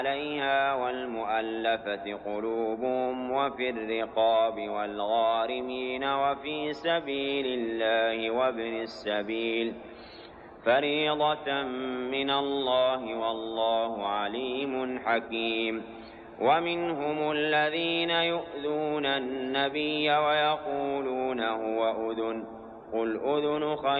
عليها والمؤلفة قلوبهم وفي الرقاب والغارمين وفي سبيل الله وابن السبيل فريضة من الله والله عليم حكيم. ومنهم الذين يؤذون النبي ويقولون هو أذن قل أذن خير